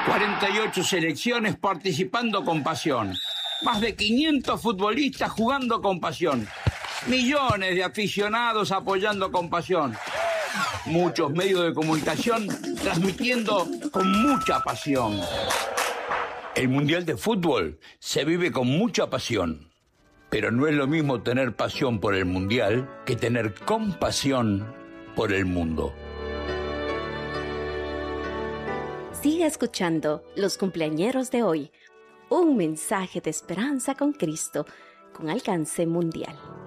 48 selecciones participando con pasión. Más de 500 futbolistas jugando con pasión. Millones de aficionados apoyando con pasión. Muchos medios de comunicación transmitiendo con mucha pasión. El Mundial de Fútbol se vive con mucha pasión. Pero no es lo mismo tener pasión por el Mundial que tener compasión por el mundo. Sigue escuchando Los Cumpleañeros de hoy, un mensaje de esperanza con Cristo, con alcance mundial.